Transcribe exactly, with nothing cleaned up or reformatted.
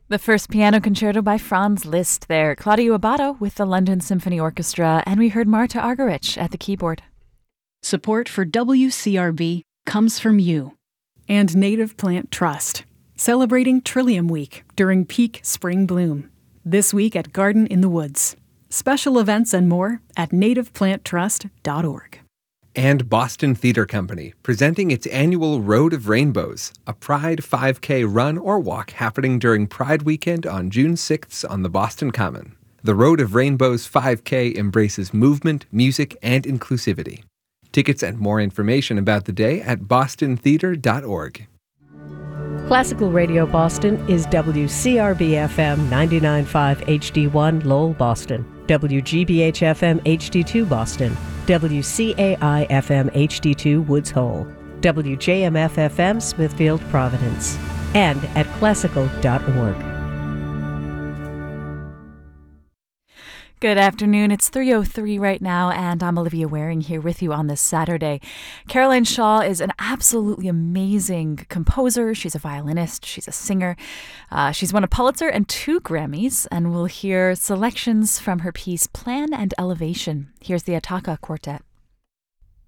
The first piano concerto by Franz Liszt there, Claudio Abbado with the London Symphony Orchestra, and we heard Marta Argerich at the keyboard. Support for W C R B comes from you. And Native Plant Trust, celebrating Trillium Week during peak spring bloom. This week at Garden in the Woods. Special events and more at native plant trust dot org. And Boston Theater Company, presenting its annual Road of Rainbows, a Pride five K run or walk happening during Pride Weekend on June sixth on the Boston Common. The Road of Rainbows five K embraces movement, music, and inclusivity. Tickets and more information about the day at boston theater dot org. Classical Radio Boston is W C R B F M ninety-nine point five H D one Lowell, Boston, W G B H F M H D two Boston, W C A I F M H D two Woods Hole, W J M F F M Smithfield, Providence, and at classical dot org. Good afternoon. It's three oh three right now, and I'm Olivia Waring here with you on this Saturday. Caroline Shaw is an absolutely amazing composer. She's a violinist. She's a singer. Uh, she's won a Pulitzer and two Grammys, and we'll hear selections from her piece Plan and Elevation. Here's the Ataka Quartet.